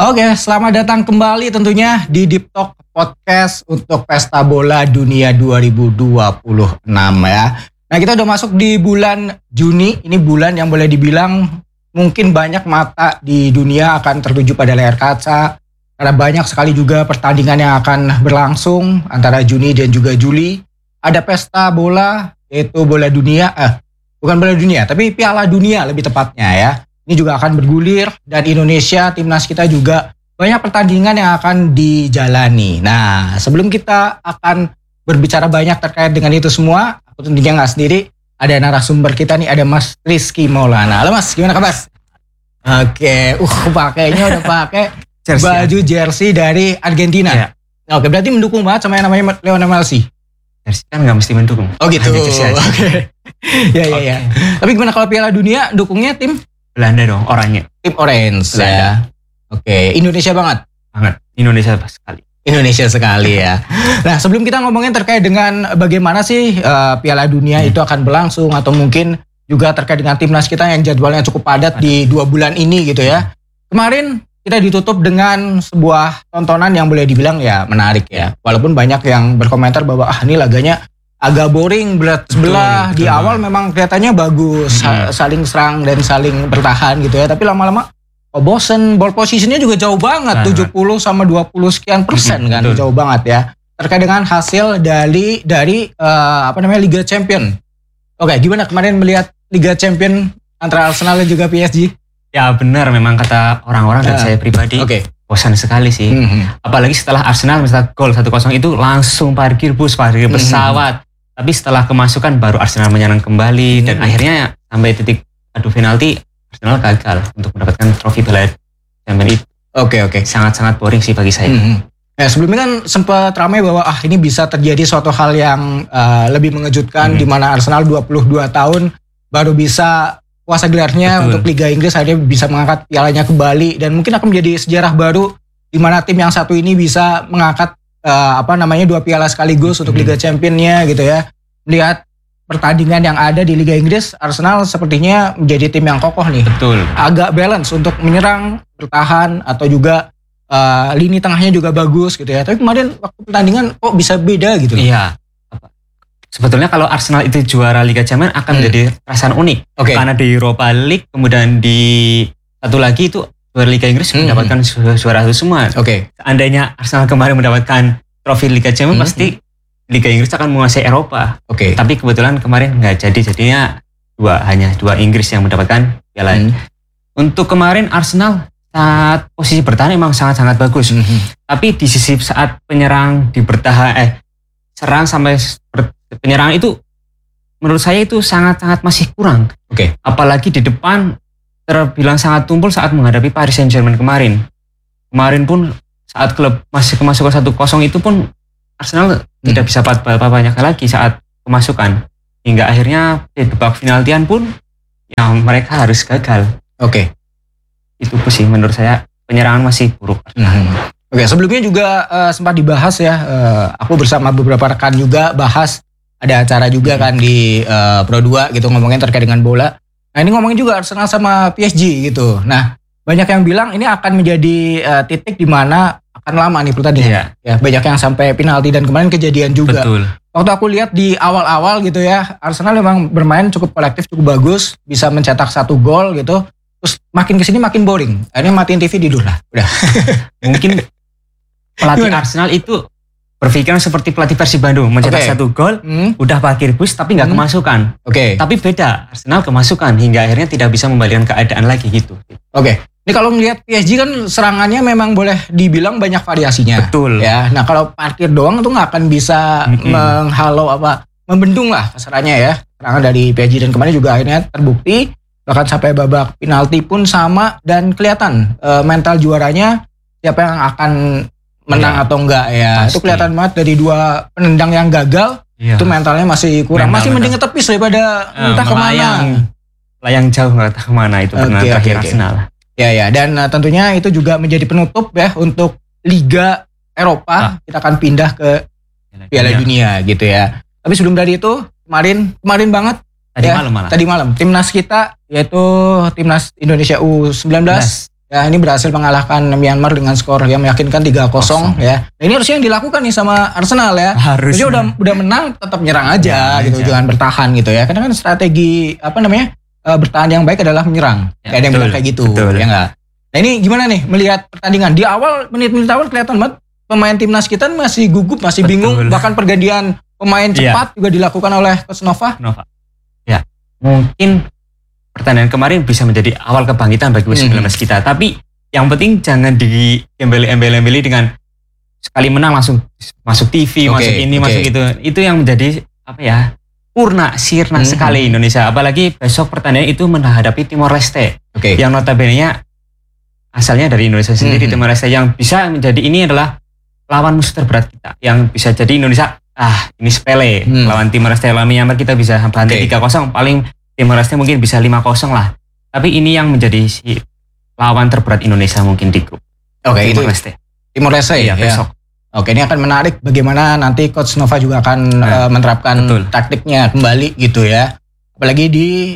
Oke, selamat datang kembali tentunya di Deep Talk Podcast untuk Pesta Bola Dunia 2026 ya. Nah, kita udah masuk di bulan Juni. Ini bulan yang boleh dibilang mungkin banyak mata di dunia akan tertuju pada layar kaca. Karena banyak sekali juga pertandingan yang akan berlangsung antara Juni dan juga Juli. Ada pesta bola, yaitu bola dunia, bukan bola dunia, tapi Piala Dunia lebih tepatnya ya. Ini juga akan bergulir dan Indonesia, timnas kita juga banyak pertandingan yang akan dijalani. Nah, sebelum kita akan berbicara banyak terkait dengan itu semua, aku tentunya nggak sendiri, ada narasumber kita nih, ada Mas Rizky Maulana. Halo Mas, gimana kabar? Oke, pakainya udah pakai baju jersey dari Argentina. Ya. Oke, berarti mendukung banget sama yang namanya Lionel Messi. Jersey kan nggak mesti mendukung. Oh gitu. Oke. Ya. Tapi gimana kalau Piala Dunia dukungnya tim? Belanda dong, oranye. Tim orange ya. Oke, Indonesia banget. Indonesia sekali. Indonesia sekali ya. Nah, sebelum kita ngomongin terkait dengan bagaimana sih Piala Dunia itu akan berlangsung atau mungkin juga terkait dengan timnas kita yang jadwalnya cukup padat di 2 bulan ini gitu ya. Kemarin kita ditutup dengan sebuah tontonan yang boleh dibilang ya menarik ya. Walaupun banyak yang berkomentar bahwa ini laganya agak boring, berat sebelah. Di awal memang kelihatannya bagus, saling serang dan saling bertahan gitu ya. Tapi lama-lama bosen, ball positionnya juga jauh banget, 70 sama 20 sekian persen kan, jauh banget ya. Terkait dengan hasil dari Liga Champion. Oke, gimana kemarin melihat Liga Champion antara Arsenal dan juga PSG? Ya benar, memang kata orang-orang dan saya pribadi. Bosan sekali sih. Apalagi setelah Arsenal mencetak gol 1-0 itu langsung parkir bus, parkir pesawat. Tapi setelah kemasukan baru Arsenal menyerang kembali dan akhirnya sampai titik adu penalti Arsenal gagal untuk mendapatkan trofi Piala Champions itu. Oke. Sangat-sangat boring sih bagi saya. Ya, sebelumnya kan sempat ramai bahwa ini bisa terjadi suatu hal yang lebih mengejutkan di mana Arsenal 22 tahun baru bisa kuasa gelarnya untuk Liga Inggris, akhirnya bisa mengangkat pialanya kembali dan mungkin akan menjadi sejarah baru di mana tim yang satu ini bisa mengangkat 2 piala sekaligus untuk Liga Championnya gitu ya. Melihat pertandingan yang ada di Liga Inggris, Arsenal sepertinya menjadi tim yang kokoh nih. Betul. Agak balance untuk menyerang, bertahan atau juga lini tengahnya juga bagus gitu ya. Tapi kemarin waktu pertandingan kok bisa beda gitu loh. Iya. Sebetulnya kalau Arsenal itu juara Liga Champions akan menjadi perasaan unik. Karena di Europa League kemudian di satu lagi itu juara Liga Inggris mendapatkan juara itu semua. Seandainya Arsenal kemarin mendapatkan trofi Liga Champions pasti Liga Inggris akan menguasai Eropa. Tapi kebetulan kemarin nggak jadi, jadinya hanya dua Inggris yang mendapatkan piala. Untuk kemarin Arsenal saat posisi bertahan memang sangat-sangat bagus. Tapi di sisi saat penyerang serang sampai penyerangan itu menurut saya itu sangat-sangat masih kurang. Apalagi di depan terbilang sangat tumpul saat menghadapi Paris Saint-Germain kemarin. Kemarin pun saat klub masih kemasukan 1-0 itu pun Arsenal tidak bisa banyak lagi saat kemasukan. Hingga akhirnya di babak finaltian pun yang mereka harus gagal. Itu sih menurut saya penyerangan masih buruk. Sebelumnya juga sempat dibahas ya, aku bersama beberapa rekan juga bahas, ada acara juga kan di Pro 2 gitu ngomongin terkait dengan bola. Nah ini ngomongin juga Arsenal sama PSG gitu. Nah banyak yang bilang ini akan menjadi titik di mana akan lama nih pertandingan. Ya, banyak yang sampai penalti dan kemarin kejadian juga. Waktu aku lihat di awal-awal gitu ya, Arsenal memang bermain cukup kolektif, cukup bagus, bisa mencetak 1 gol gitu. Terus makin kesini makin boring. Akhirnya matiin TV tidur lah. Udah. Mungkin pelatih Arsenal itu berpikiran seperti pelatih Persib Bandung, mencetak 1 gol, udah parkir bus tapi nggak kemasukan. Tapi beda, Arsenal kemasukan hingga akhirnya tidak bisa membalikan keadaan lagi gitu. Ini kalau ngelihat PSG kan serangannya memang boleh dibilang banyak variasinya. Ya. Nah kalau parkir doang tuh nggak akan bisa menghalau membendung lah kasarannya ya. Serangan dari PSG dan kemarin juga akhirnya terbukti bahkan sampai babak penalti pun sama dan kelihatan mental juaranya siapa yang akan menang atau enggak ya. Pasti. Itu kelihatan banget dari 2 penendang yang gagal. Itu mentalnya masih kurang. Masih mending ngetepis daripada entah kemana. Layang jauh entah kemana itu pernah terakhir Arsenal. Ya, dan tentunya itu juga menjadi penutup ya untuk Liga Eropa. Kita akan pindah ke Piala Dunia gitu ya. Tapi sebelum dari itu kemarin banget Tadi malam. Timnas kita yaitu timnas Indonesia U19 Ya, ini berhasil mengalahkan Myanmar dengan skor yang meyakinkan 3-0 ya. Nah, ini harusnya yang dilakukan nih sama Arsenal ya. Harusnya udah menang tetap nyerang aja gitu, jangan bertahan gitu ya. Karena kan strategi bertahan yang baik adalah menyerang. Ya, ada yang bilang kayak gitu, ya enggak? Nah, ini gimana nih melihat pertandingan? Di awal menit-menit awal kelihatan banget pemain timnas kita masih gugup, masih bingung, bahkan pergantian pemain cepat juga dilakukan oleh Coach Nova. Ya, mungkin pertandingan kemarin bisa menjadi awal kebangkitan bagi U19 kita. Tapi yang penting jangan diembeli-embeli dengan sekali menang langsung masuk TV, masuk ini, masuk itu. Itu yang menjadi sirna sekali Indonesia. Apalagi besok pertandingan itu menghadapi Timor Leste. Yang notabene-nya asalnya dari Indonesia sendiri, Timor Leste, yang bisa menjadi ini adalah lawan musuh terberat kita. Yang bisa jadi Indonesia, ini sepele. Lawan Timor Leste, lawan Myanmar kita bisa bantai 3-0, paling Timor Leste mungkin bisa 5-0 lah. Tapi ini yang menjadi si lawan terberat Indonesia mungkin di grup. Timor Leste. Timor Leste ya besok. Ini akan menarik bagaimana nanti Coach Nova juga akan menerapkan taktiknya kembali gitu ya. Apalagi di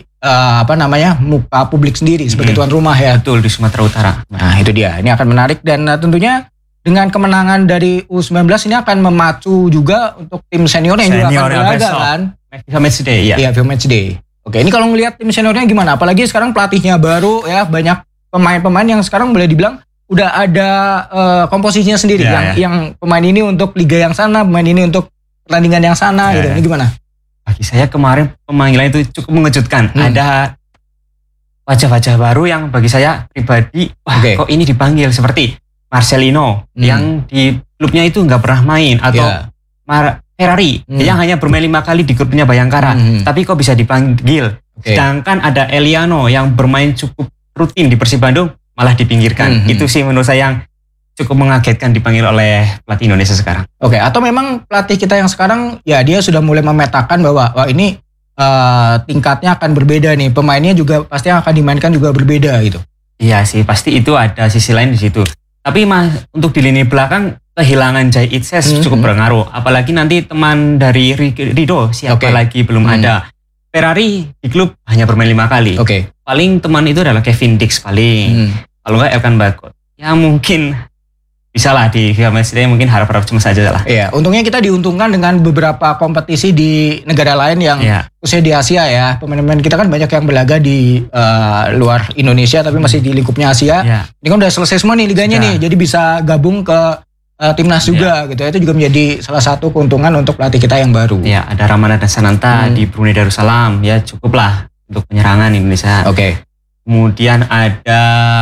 muka publik sendiri sebagai tuan rumah ya. Betul, di Sumatera Utara. Nah, itu dia. Ini akan menarik dan tentunya dengan kemenangan dari U19 ini akan memacu juga untuk tim senior yang juga akan berlaga kan. FIFA Matchday ya. Iya, FIFA Matchday. Ini kalau ngelihat tim seniornya gimana? Apalagi sekarang pelatihnya baru ya, banyak pemain-pemain yang sekarang boleh dibilang udah ada komposisinya sendiri. Yang pemain ini untuk liga yang sana, pemain ini untuk pertandingan yang sana gitu. Ini gimana? Bagi saya kemarin pemanggilan itu cukup mengejutkan. Ada wajah-wajah baru yang bagi saya pribadi, kok ini dipanggil, seperti Marcelino yang di klubnya itu nggak pernah main, atau Ferrari yang hanya bermain 5 kali di klubnya Bayangkara, tapi kok bisa dipanggil. Sedangkan ada Eliano yang bermain cukup rutin di Persib Bandung malah dipinggirkan. Itu sih menurut saya yang cukup mengagetkan dipanggil oleh pelatih Indonesia sekarang. Atau memang pelatih kita yang sekarang ya dia sudah mulai memetakan bahwa ini tingkatnya akan berbeda nih, pemainnya juga pasti yang akan dimainkan juga berbeda gitu. Iya sih, pasti itu ada sisi lain di situ. Tapi untuk di lini belakang kehilangan Jai Itses cukup berpengaruh. Apalagi nanti teman dari Rido siapa lagi belum ada. Ferrari di klub hanya bermain 5 kali. Paling teman itu adalah Kevin Dix paling. Kalau enggak Elkan Bagot. Ya mungkin bisa lah di FIFA Matchday, mungkin harap-harap cuma saja lah. Iya, untungnya kita diuntungkan dengan beberapa kompetisi di negara lain yang khususnya di Asia ya. Pemain-pemain kita kan banyak yang berlaga di luar Indonesia tapi masih di lingkupnya Asia. Ini kan udah selesai semua nih liganya nih, jadi bisa gabung ke timnas juga gitu ya. Itu juga menjadi salah satu keuntungan untuk pelatih kita yang baru. Ya, ada Ramadhan Sananta di Brunei Darussalam, ya cukup lah untuk penyerangan Indonesia. Kemudian ada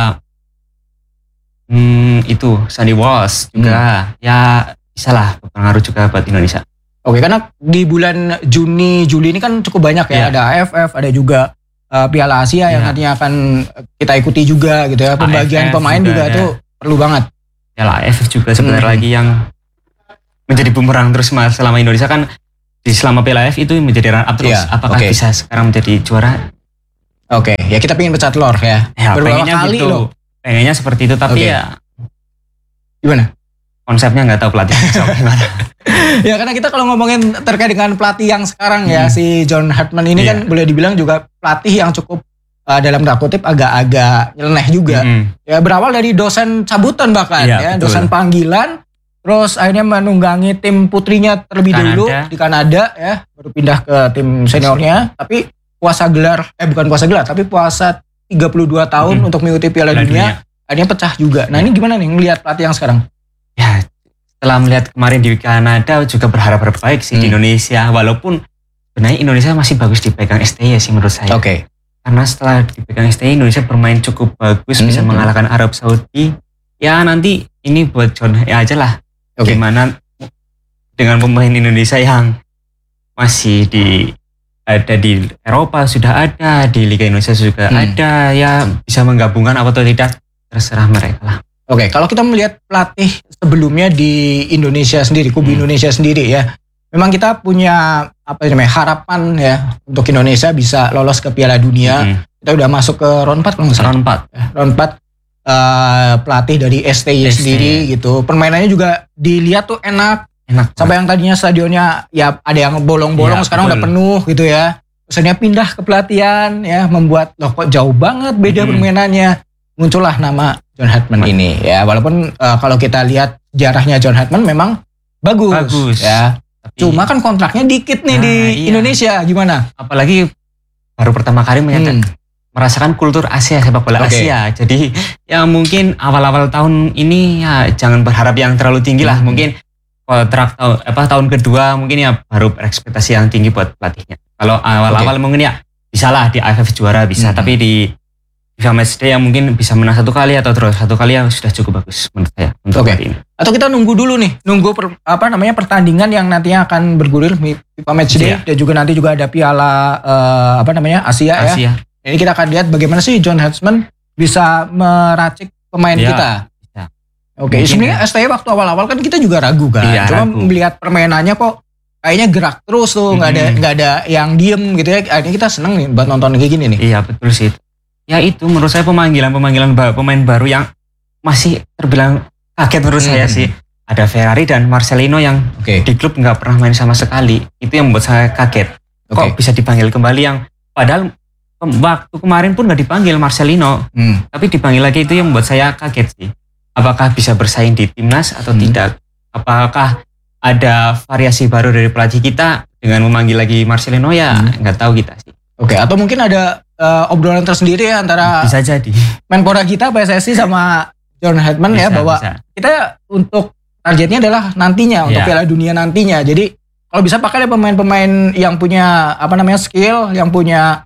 itu Sandy Walsh juga, ya bisa lah berpengaruh juga buat Indonesia. Karena di bulan Juni-Juli ini kan cukup banyak ya, ada AFF, ada juga Piala Asia yang nantinya akan kita ikuti juga gitu ya. Pembagian AFF pemain juga tuh perlu banget. Piala AFF juga sebenarnya lagi yang menjadi bumerang terus selama Indonesia kan selama Piala AFF itu menjadi run up terus. Apakah bisa sekarang menjadi juara? Ya kita pengen pecah telur ya. Beberapa kali gitu. loh. Pengennya seperti itu, tapi ya gimana? Konsepnya nggak tahu pelatih gimana. Ya karena kita kalau ngomongin terkait dengan pelatih yang sekarang ya, si John Hartman ini kan boleh dibilang juga pelatih yang cukup dalam tanda kutip agak-agak nyeleneh juga. Ya berawal dari dosen cabutan bahkan dosen panggilan, terus akhirnya menunggangi tim putrinya terlebih dulu di Kanada ya, baru pindah ke tim seniornya, tapi puasa 32 tahun untuk mengikuti Piala Dunia, akhirnya pecah juga. Nah ini gimana nih ngelihat pelatih yang sekarang? Ya setelah melihat kemarin di Kanada juga berharap baik sih di Indonesia, walaupun sebenarnya Indonesia masih bagus dipegang STY sih menurut saya. Karena setelah dipegang STY Indonesia bermain cukup bagus, bisa mengalahkan Arab Saudi. Ya nanti ini buat John aja lah. Gimana dengan pemain Indonesia yang masih ada di Eropa, sudah ada di Liga Indonesia juga ada, ya bisa menggabungkan apa atau tidak terserah mereka lah. Kalau kita melihat pelatih sebelumnya di Indonesia sendiri, kubu Indonesia sendiri ya, memang kita punya harapan ya untuk Indonesia bisa lolos ke Piala Dunia. Kita udah masuk ke round 4 kalau nggak salah. Round 4 pelatih dari STY sendiri gitu. Permainannya juga dilihat tuh enak. Sampai yang tadinya stadionnya ya ada yang bolong-bolong, sekarang udah penuh gitu ya. Terusnya pindah ke pelatihan ya, membuat loh kok jauh banget beda permainannya. muncullah nama John Heitman ini ya. Walaupun kalau kita lihat sejarahnya John Heitman memang bagus. Ya. Tapi, cuma kan kontraknya dikit nih di Indonesia, gimana? Apalagi baru pertama kali merasakan kultur Asia, sepak bola Asia. Jadi ya mungkin awal-awal tahun ini ya jangan berharap yang terlalu tinggi lah. Mungkin kontrak tahun kedua mungkin ya baru berekspektasi yang tinggi buat pelatihnya. Kalau awal-awal mungkin ya bisa lah di AFF juara bisa, tapi di FIFA Matchday yang mungkin bisa menang 1 kali atau terus 1 kali ya sudah cukup bagus menurut saya untuk hari ini. Atau kita nunggu dulu nih, pertandingan yang nantinya akan bergulir FIFA Matchday dan juga nanti juga ada Piala Asia ya. Ini kita akan lihat bagaimana sih John Heitman bisa meracik pemain kita. Sebenarnya STY waktu awal-awal kan kita juga ragu kan. Cuma melihat permainannya kok kayaknya gerak terus tuh, nggak ada yang diem gitu ya. Akhirnya kita seneng nih buat nonton kayak gini nih. Iya betul sih. Ya itu menurut saya pemanggilan pemain baru yang masih terbilang kaget menurut saya sih. Ada Ferrari dan Marcelino yang di klub nggak pernah main sama sekali. Itu yang membuat saya kaget. Kok bisa dipanggil kembali yang padahal waktu kemarin pun nggak dipanggil Marcelino. Tapi dipanggil lagi, itu yang membuat saya kaget sih. Apakah bisa bersaing di timnas atau tidak? Apakah ada variasi baru dari pelatih kita dengan memanggil lagi Marcelino ya nggak tahu kita sih. Atau mungkin ada obrolan tersendiri ya antara bisa jadi Menpora kita PSSI sama John Heitman ya, bahwa kita untuk targetnya adalah nantinya untuk Piala Dunia nantinya. Jadi kalau bisa pakai pemain-pemain yang punya skill, yang punya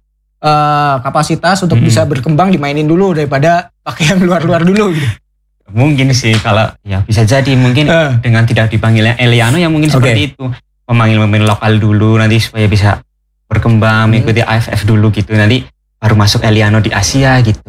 kapasitas untuk bisa berkembang, dimainin dulu daripada pakai yang luar-luar dulu gitu. Mungkin sih kalau ya bisa jadi mungkin dengan tidak dipanggilnya Eliano yang mungkin seperti itu, memanggil pemain lokal dulu nanti supaya bisa berkembang, mengikuti AFF dulu gitu, nanti baru masuk Eliano di Asia gitu.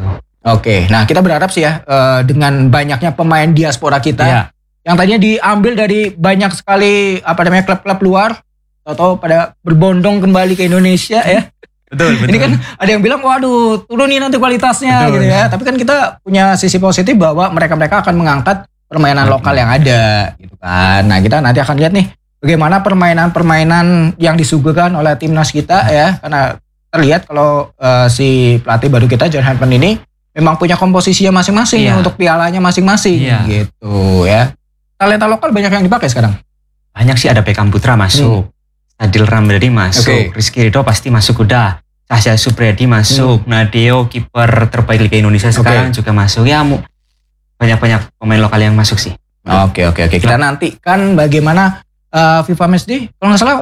Nah kita berharap sih ya dengan banyaknya pemain diaspora kita yang tadinya diambil dari banyak sekali klub-klub luar atau pada berbondong kembali ke Indonesia ya. Betul. Ini kan ada yang bilang waduh turun nih nanti kualitasnya gitu ya. Tapi kan kita punya sisi positif bahwa mereka akan mengangkat permainan lokal yang ada gitu kan. Nah kita nanti akan lihat nih bagaimana permainan yang disuguhkan oleh timnas kita ya. Karena terlihat kalau si pelatih baru kita John Heitman ini memang punya komposisinya masing-masing untuk pialanya masing-masing gitu ya. Talenta lokal banyak yang dipakai sekarang. Banyak sih, ada Beckham Putra masuk. Adil Ramdhani masuk, Rizky Ridho pasti masuk udah, Sasha Supriyadi masuk, Nadeo kiper terbaik Liga Indonesia sekarang juga masuk. Ya banyak pemain lokal yang masuk sih. Oke. Kita nantikan bagaimana FIFA Matchday kalau nggak salah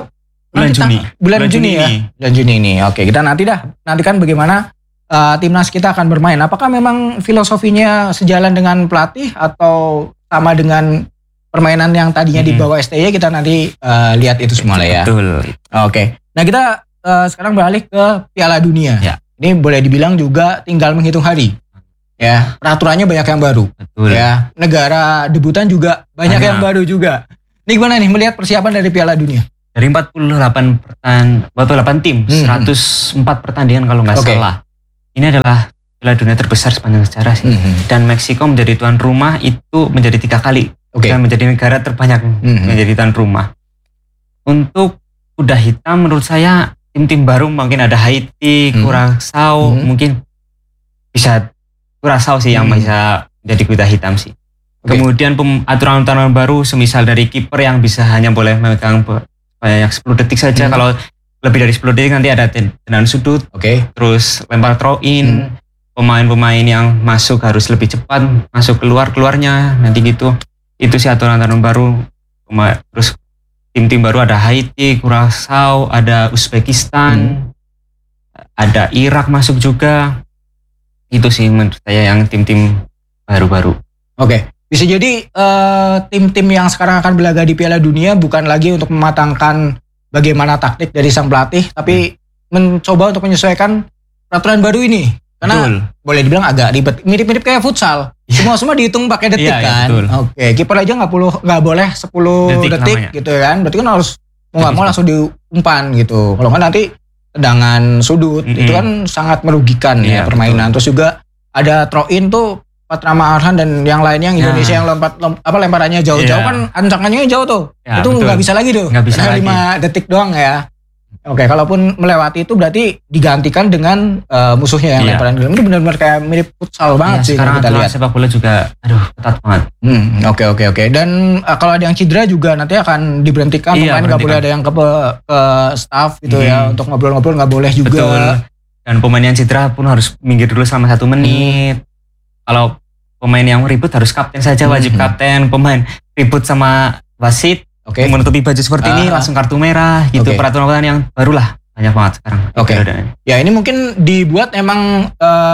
bulan Juni ini. Oke, kita nantikan bagaimana timnas kita akan bermain. Apakah memang filosofinya sejalan dengan pelatih atau sama dengan permainan yang tadinya di bawah STY? Kita nanti lihat itu semua lah ya. Betul. Oke. Nah kita sekarang beralih ke Piala Dunia. Ini boleh dibilang juga tinggal menghitung hari. Ya, peraturannya banyak yang baru. Betul. Ya, negara debutan juga banyak yang baru juga. Ini gimana nih melihat persiapan dari Piala Dunia? Dari 48 tim, 104 pertandingan kalau nggak salah. Ini adalah Piala Dunia terbesar sepanjang sejarah sih. Dan Meksiko menjadi tuan rumah itu menjadi 3 kali. Dan menjadi negara terbanyak menjadi tuan rumah. Untuk kuda hitam menurut saya tim-tim baru mungkin ada Haiti, Curaçao, mungkin bisa Curaçao sih yang bisa jadi kuda hitam sih. Kemudian aturan-aturan baru semisal dari kiper yang bisa hanya boleh memegang banyak 10 detik saja. Kalau lebih dari 10 detik nanti ada tendangan sudut. Terus lempar throw in. Pemain-pemain yang masuk harus lebih cepat masuk keluarnya nanti gitu. Itu sih aturan-aturan baru. Terus tim-tim baru ada Haiti, Curaçao, ada Uzbekistan, ada Irak masuk juga. Itu sih menurut saya yang tim-tim baru-baru. Bisa jadi tim-tim yang sekarang akan berlaga di Piala Dunia bukan lagi untuk mematangkan bagaimana taktik dari sang pelatih, tapi mencoba untuk menyesuaikan peraturan baru ini. Karena boleh dibilang agak ribet, mirip-mirip kayak futsal. Semua dihitung pakai detik kan. Kiper aja nggak boleh 10 detik gitu kan. Berarti kan harus mau nggak mau langsung diumpan gitu. Kalau nggak nanti tendangan sudut itu kan sangat merugikan ya permainan. Terus juga ada throw in tuh Patrama Arhan dan yang lainnya yang Indonesia yang lemparannya jauh-jauh kan ancamannya jauh tuh. Itu nggak bisa lagi tuh. 5 detik doang ya. Oke, kalaupun melewati itu berarti digantikan dengan musuhnya yang lemparan gelang. Itu benar-benar kayak mirip futsal banget sih sekarang kita lihat. Sepak bola juga ketat banget. Oke. Dan kalau ada yang cedera juga nanti akan diberhentikan, pemain nggak boleh ada yang ke staff gitu ya, untuk ngobrol-ngobrol nggak boleh juga. Betul. Dan pemain yang cedera pun harus minggir dulu selama 1 menit. Kalau pemain yang ribut harus kapten saja, wajib kapten. Pemain ribut sama wasit, menutupi baju seperti ini langsung kartu merah gitu. Peraturan yang barulah banyak banget sekarang. Ya ini mungkin dibuat emang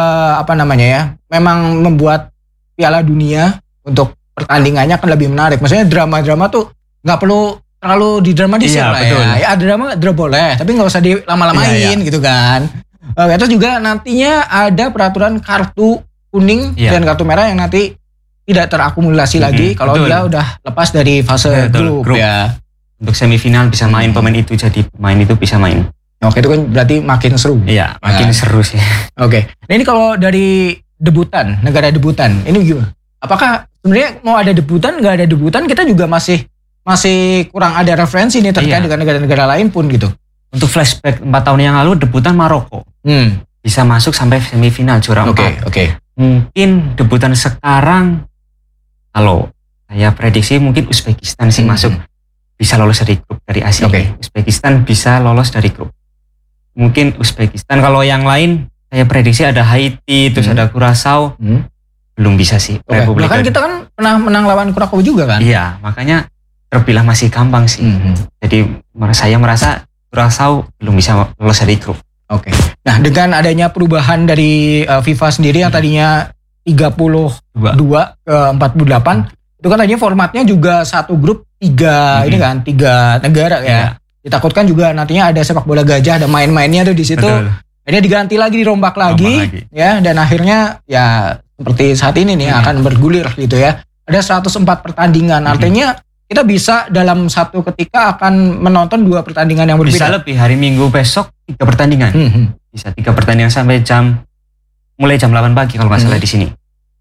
memang membuat Piala Dunia untuk pertandingannya akan lebih menarik. Maksudnya drama-drama tuh nggak perlu terlalu didramatisir lah betul. Ya drama boleh, tapi nggak usah dilama-lamain gitu kan. Terus juga nantinya ada peraturan kartu kuning dan kartu merah yang nanti tidak terakumulasi lagi kalau dia udah lepas dari fase grup ya. Untuk semifinal bisa main pemain itu, jadi pemain itu bisa main. Itu kan berarti makin seru. Iya, makin seru sih. Nah ini kalau dari debutan, negara debutan, ini gimana? Apakah sebenarnya mau ada debutan, nggak ada debutan, kita juga masih kurang ada referensi nih terkait dengan negara-negara lain pun gitu. Untuk flashback 4 tahun yang lalu, debutan Maroko. Bisa masuk sampai semifinal juara 4. Mungkin debutan sekarang, kalau saya prediksi mungkin Uzbekistan sih masuk, bisa lolos dari grup dari Asia. Uzbekistan bisa lolos dari grup. Mungkin Uzbekistan. Kalau yang lain saya prediksi ada Haiti, terus ada Curaçao. Belum bisa sih. Bahkan kita kan pernah menang lawan Curaçao juga kan? Iya, makanya terbilang masih gampang sih. Jadi saya merasa Curaçao belum bisa lolos dari grup. Nah dengan adanya perubahan dari FIFA sendiri yang tadinya 32 ke 48, itu kan tadinya formatnya juga satu grup 3 ini kan 3 negara ya. Ditakutkan juga nantinya ada sepak bola gajah, ada main-mainnya tuh di situ. Akhirnya diganti lagi, dirombak lagi ya, dan akhirnya ya seperti saat ini nih akan bergulir gitu ya. Ada 104 pertandingan, artinya kita bisa dalam satu ketika akan menonton 2 pertandingan yang berbeda. Bisa lebih, hari Minggu besok 3 pertandingan. Bisa 3 pertandingan sampai mulai jam 8 pagi kalau nggak salah di sini.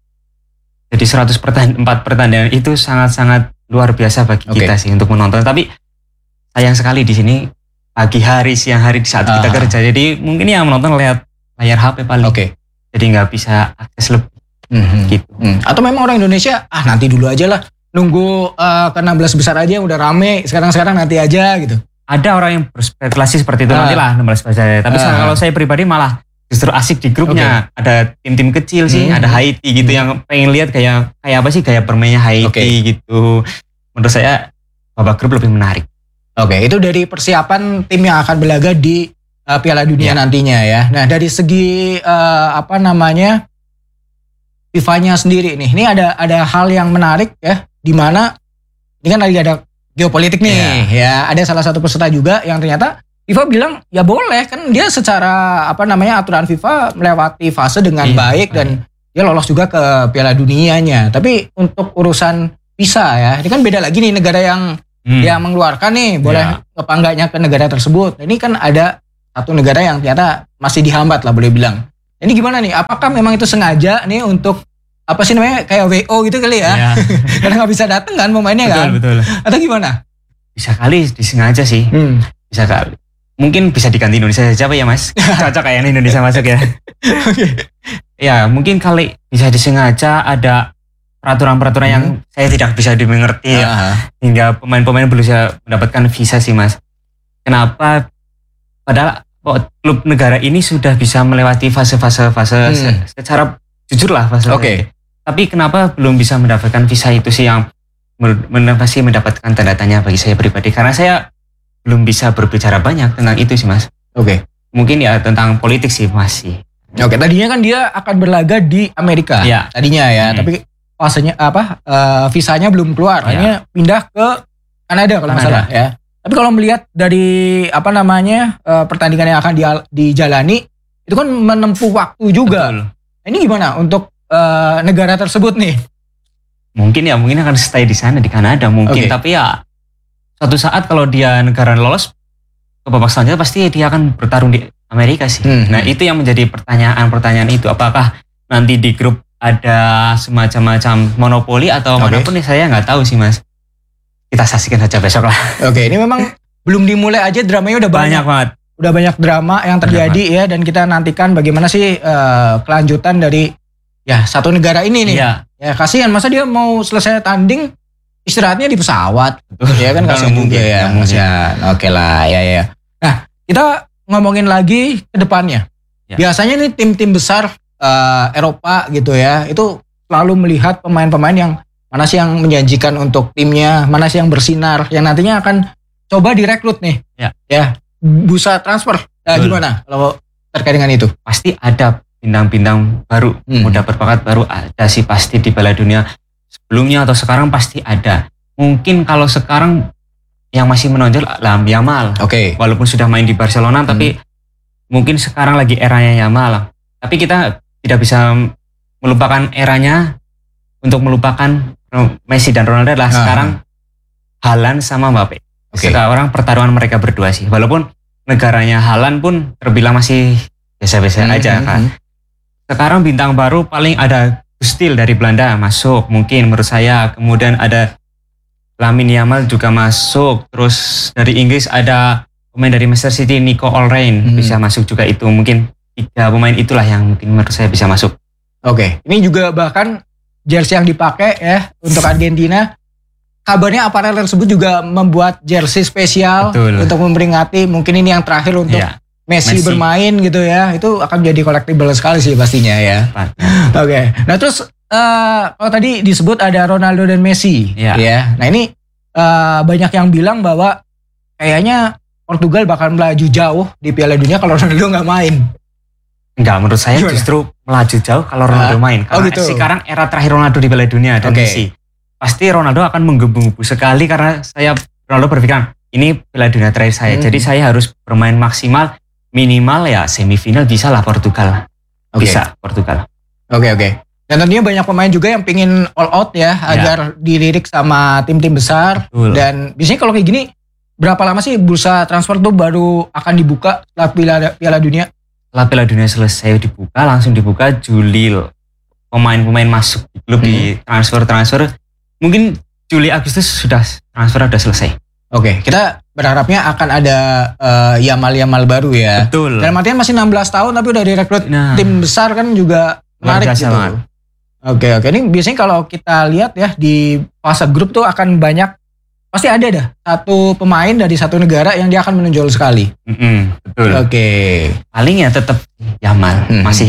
Jadi 4 pertandingan itu sangat-sangat luar biasa bagi kita sih untuk menonton. Tapi sayang sekali di sini pagi hari, siang hari di saat kita kerja. Jadi mungkin yang menonton lihat layar HP paling. Jadi nggak bisa akses lebih. Gitu. Atau memang orang Indonesia nanti dulu aja lah, nunggu ke 16 besar aja udah rame, sekarang nanti aja gitu. Ada orang yang berspekulasi seperti itu, nanti lah 16 besar. Tapi kalau saya pribadi malah justru asik di grupnya. Ada tim-tim kecil sih, ada Haiti gitu yang pengen lihat kayak apa sih gaya bermainnya Haiti gitu. Menurut saya babak grup lebih menarik. Itu dari persiapan tim yang akan berlaga di Piala Dunia nantinya ya. Nah dari segi FIFA-nya sendiri nih, ini ada hal yang menarik ya, di mana ini kan lagi ada geopolitik nih ya. Ada salah satu peserta juga yang ternyata FIFA bilang ya boleh, kan dia secara aturan FIFA melewati fase dengan baik dan dia lolos juga ke Piala Dunianya. Tapi untuk urusan visa ya, ini kan beda lagi nih, negara yang mengeluarkan nih boleh apa enggaknya ke negara tersebut. Ini kan ada satu negara yang ternyata masih dihambat lah boleh bilang. Ini gimana nih? Apakah memang itu sengaja nih untuk kayak WO gitu kali ya? Karena nggak bisa datang kan pemainnya kan? Betul. Atau gimana? Bisa kali disengaja sih. Bisa kali. Mungkin bisa diganti Indonesia saja ya Mas? Cocok kayak Indonesia masuk ya. Ya mungkin kali bisa disengaja, ada peraturan-peraturan yang saya tidak bisa dimengerti hingga pemain-pemain belum bisa mendapatkan visa sih Mas. Kenapa? Padahal klub negara ini sudah bisa melewati fase-fase secara jujur lah fase. Tapi kenapa belum bisa mendapatkan visa itu sih yang masih mendapatkan tanda tanya bagi saya pribadi, karena saya belum bisa berbicara banyak tentang itu sih Mas. Mungkin ya tentang politik sih masih. Tadinya kan dia akan berlaga di Amerika tadinya ya, tapi fasenya visanya belum keluar, akhirnya pindah ke Kanada kalau nggak salah ya. Tapi kalau melihat dari pertandingan yang akan dijalani, itu kan menempuh waktu juga. Ini gimana untuk negara tersebut nih? Mungkin akan stay di sana di Kanada mungkin, tapi ya suatu saat kalau dia negara lolos ke babak selanjutnya pasti dia akan bertarung di Amerika sih. Nah itu yang menjadi pertanyaan itu, apakah nanti di grup ada semacam monopoli atau manapun saya nggak tahu sih Mas. Kita saksikan saja besok lah. Ini memang belum dimulai aja dramanya udah banyak banget. Udah banyak drama yang terjadi ya, dan kita nantikan bagaimana sih kelanjutan dari ya satu negara ini nih. Iya. Ya kasihan, masa dia mau selesai tanding istirahatnya di pesawat. Ya kan kasihan juga ya. Kasihan. Oke lah, ya. Nah, kita ngomongin lagi ke depannya. Ya. Biasanya nih tim-tim besar Eropa gitu ya, itu selalu melihat pemain-pemain yang mana sih yang menjanjikan untuk timnya, mana sih yang bersinar, yang nantinya akan coba direkrut nih. Ya, bursa transfer. Gimana kalau terkait dengan itu? Pasti ada bintang-bintang baru, muda berbakat baru ada sih pasti di Piala Dunia sebelumnya atau sekarang pasti ada. Mungkin kalau sekarang yang masih menonjol Lamine Yamal. Walaupun sudah main di Barcelona, tapi mungkin sekarang lagi eranya Yamal. Tapi kita tidak bisa melupakan eranya untuk melupakan Messi dan Ronaldo adalah sekarang Haaland sama Mbappe. Sekarang pertarungan mereka berdua sih. Walaupun negaranya Haaland pun terbilang masih biasa-biasa aja kan. Sekarang bintang baru paling ada Gustil dari Belanda masuk mungkin menurut saya. Kemudian ada Lamine Yamal juga masuk. Terus dari Inggris ada pemain dari Manchester City Nico Olrein bisa masuk juga itu. Mungkin 3 pemain itulah yang mungkin menurut saya bisa masuk. Ini juga bahkan jersey yang dipakai ya untuk Argentina, kabarnya aparel tersebut juga membuat jersey spesial untuk memperingati mungkin ini yang terakhir untuk Messi bermain gitu ya. Itu akan menjadi collectible sekali sih pastinya ya. Nah terus kalau tadi disebut ada Ronaldo dan Messi ya. Nah ini banyak yang bilang bahwa kayaknya Portugal bakal melaju jauh di Piala Dunia kalau Ronaldo nggak main. Enggak, menurut saya justru melaju jauh kalau Ronaldo main. Karena sekarang era terakhir Ronaldo di Piala Dunia dan Messi. Pasti Ronaldo akan menggebu-gebu sekali karena Ronaldo berpikir ini Piala Dunia terakhir saya. Jadi saya harus bermain maksimal, minimal ya semifinal bisa lah Portugal. Bisa Portugal. Dan tentunya banyak pemain juga yang pingin all out ya agar dilirik sama tim-tim besar. Dan biasanya kalau kayak gini berapa lama sih bursa transfer tuh baru akan dibuka setelah Piala Dunia? Setelah Piala Dunia selesai langsung dibuka Juli loh. Pemain-pemain masuk di klub di transfer. Mungkin Juli Agustus sudah transfer udah selesai. Kita berharapnya akan ada Yamal baru ya. Betul. Dan artinya masih 16 tahun tapi udah direkrut tim besar kan juga menarik gitu. Ini biasanya kalau kita lihat ya di fase grup tuh akan banyak, pasti ada dah satu pemain dari satu negara yang dia akan menonjol sekali. Betul. Paling ya tetap Yamal, masih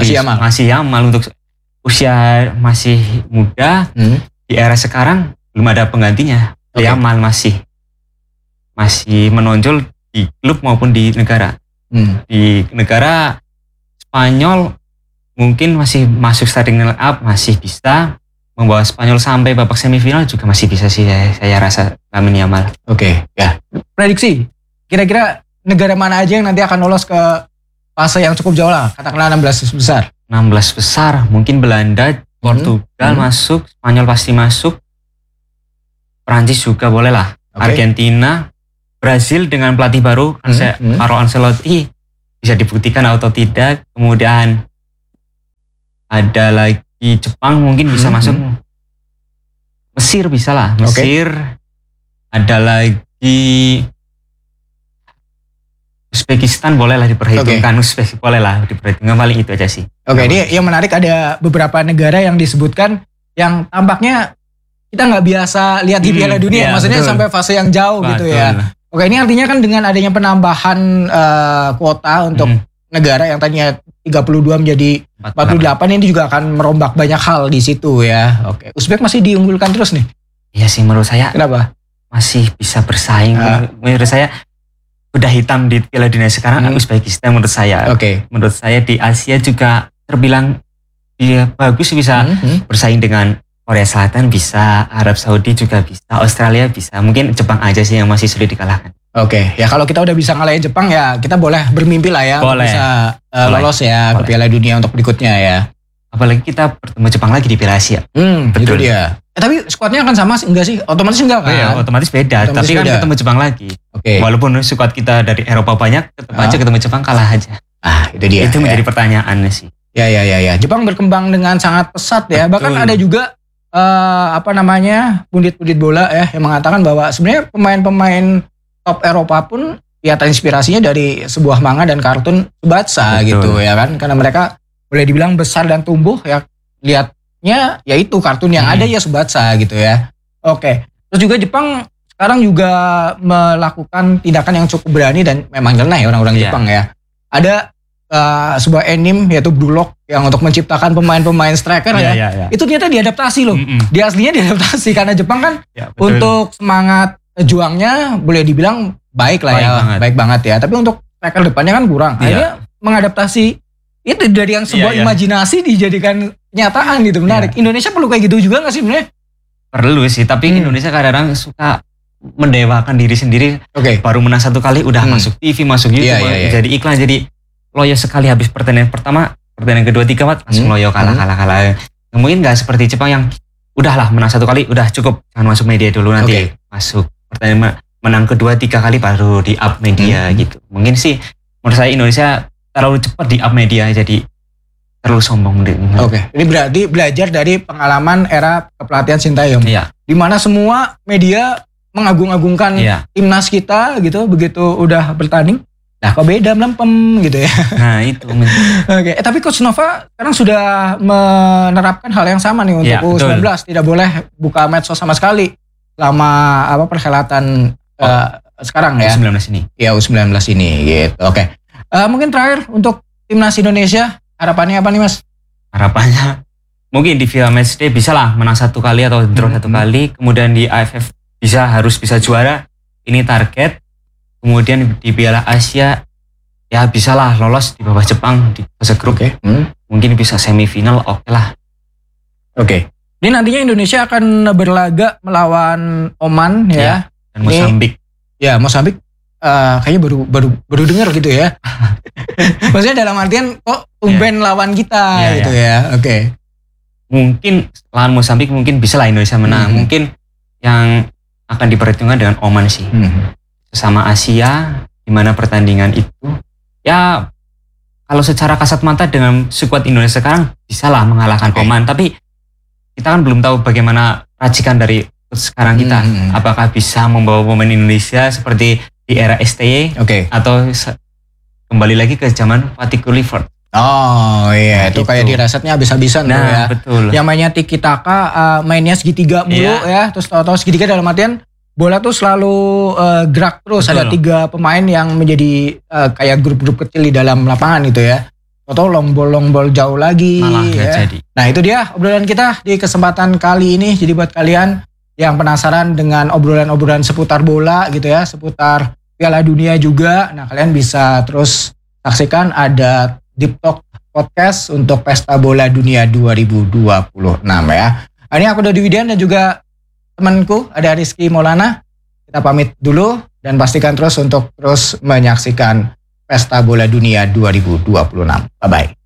Yamal untuk usia masih muda. Di era sekarang belum ada penggantinya. Yamal masih menonjol di klub maupun di negara. Di negara Spanyol mungkin masih masuk starting lineup, masih bisa membawa Spanyol sampai babak semifinal juga masih bisa sih saya rasa Lamine Yamal. Prediksi kira-kira negara mana aja yang nanti akan lolos ke fase yang cukup jauh lah, katakanlah 16 besar. 16 besar mungkin Belanda, Portugal masuk, Spanyol pasti masuk, Prancis juga boleh lah, Argentina, Brazil dengan pelatih baru Carlo Ancelotti bisa dibuktikan atau tidak. Kemudian ada lagi Jepang mungkin bisa masuk. Mesir bisa lah. Mesir. Ada lagi Uzbekistan boleh lah diperhitungkan. Uzbekistan boleh lah diperhitungkan, paling itu aja sih. Ini yang menarik ada beberapa negara yang disebutkan yang tampaknya kita nggak biasa lihat di Piala Dunia. Maksudnya sampai fase yang jauh gitu ya. Ini artinya kan dengan adanya penambahan kuota untuk negara yang tadinya 32 menjadi 48 ini juga akan merombak banyak hal di situ ya. Uzbek masih diunggulkan terus nih. Iya sih menurut saya. Kenapa? Masih bisa bersaing. Menurut saya udah hitam di Piala Dunia sekarang Uzbekistan menurut saya. Menurut saya di Asia juga terbilang dia bagus, bisa bersaing dengan Korea Selatan bisa, Arab Saudi juga bisa, Australia bisa. Mungkin Jepang aja sih yang masih sulit dikalahkan. Ya kalau kita udah bisa ngalahin Jepang ya kita boleh bermimpi lah ya. Bisa lolos ya ke Piala Dunia untuk berikutnya ya. Apalagi kita bertemu Jepang lagi di Piala Asia. Betul. Itu dia. Tapi skuadnya akan sama enggak sih? Otomatis enggak kan? Iya, otomatis beda. Tapi kan ketemu Jepang lagi. Walaupun skuad kita dari Eropa banyak, tetap aja ketemu Jepang kalah aja. Itu dia. Itu menjadi pertanyaan sih. Ya. Jepang berkembang dengan sangat pesat ya. Bahkan ada juga pundit-pundit bola ya yang mengatakan bahwa sebenarnya pemain-pemain top Eropa pun ya terinspirasinya dari sebuah manga dan kartun Tsubasa gitu ya kan. Karena mereka boleh dibilang besar dan tumbuh ya, lihatnya ya itu kartun yang ada ya Tsubasa gitu ya. Oke. Terus juga Jepang sekarang juga melakukan tindakan yang cukup berani dan memang nyeleneh orang-orang Jepang ya. Ada sebuah anime yaitu Blue Lock yang untuk menciptakan pemain-pemain striker ya. Itu ternyata diadaptasi loh. Dia aslinya diadaptasi karena Jepang kan untuk semangat juangnya boleh dibilang baik lah baik banget ya. Tapi untuk striker depannya kan kurang. Akhirnya mengadaptasi itu dari yang sebuah imajinasi dijadikan kenyataan gitu. Menarik. Indonesia perlu kayak gitu juga nggak sih sebenarnya? Perlu sih, tapi Indonesia kadang-kadang suka mendewakan diri sendiri. Baru menang satu kali udah masuk TV, masuk YouTube, jadi iklan, jadi loyo sekali habis pertandingan pertama, pertandingan kedua, tiga, empat langsung loyo kalah. Mungkin nggak seperti Jepang yang udahlah menang satu kali udah cukup, jangan masuk media dulu, nanti masuk pertandingan menang kedua, tiga kali baru di up media gitu. Mungkin sih menurut saya Indonesia terlalu cepat di up media, jadi terlalu sombong. Ini berarti belajar dari pengalaman era kepelatihan Sintayong. Di mana semua media mengagung-agungkan timnas kita gitu, begitu udah bertanding, kok beda melempem gitu ya. Nah itu. Tapi Coach Nova sekarang sudah menerapkan hal yang sama nih untuk U19, tidak boleh buka medsos sama sekali selama perhelatan sekarang ya. U19 ini. Ya U19 ini gitu. Mungkin terakhir untuk timnas Indonesia, harapannya apa nih Mas? Harapannya mungkin di FIFA Matchday bisa lah menang satu kali atau draw satu kali, kemudian di AFF harus bisa juara, ini target. Kemudian di Piala Asia ya bisa lah lolos di bawah Jepang di fase grup. Mungkin bisa semifinal, lah. Ini nantinya Indonesia akan berlaga melawan Oman ya. Dan Mozambik. Ya Mozambik kayaknya baru dengar gitu ya. Maksudnya dalam artian kok tumben lawan kita gitu ya. Mungkin lawan Mozambik mungkin bisa lah Indonesia menang. Mungkin yang akan diperhitungkan dengan Oman sih. Sesama Asia, di mana pertandingan itu ya kalau secara kasat mata dengan skuad Indonesia sekarang bisa lah mengalahkan Oman, tapi kita kan belum tahu bagaimana racikan dari sekarang kita. Apakah bisa membawa pemain Indonesia seperti di era STY atau kembali lagi ke zaman Fatih Clifford. Itu kayak dirasetnya habis-habisan tuh ya. Betul. Yang mainnya tiki taka, mainnya segitiga mulu ya, terus tahu-tahu segitiga dalam artian bola tuh selalu gerak terus. Betul. Ada 3 pemain yang menjadi kayak grup-grup kecil di dalam lapangan gitu ya. Atau long ball jauh lagi. Malah ya. Jadi. Nah itu dia obrolan kita di kesempatan kali ini. Jadi buat kalian yang penasaran dengan obrolan-obrolan seputar bola gitu ya, seputar Piala Dunia juga, nah kalian bisa terus saksikan ada Deep Talk Podcast untuk Pesta Bola Dunia 2026 ya. Ini aku Dodi Widian dan juga temanku ada Rizky Maulana. Kita pamit dulu dan pastikan terus untuk terus menyaksikan Pesta Bola Dunia 2026. Bye-bye.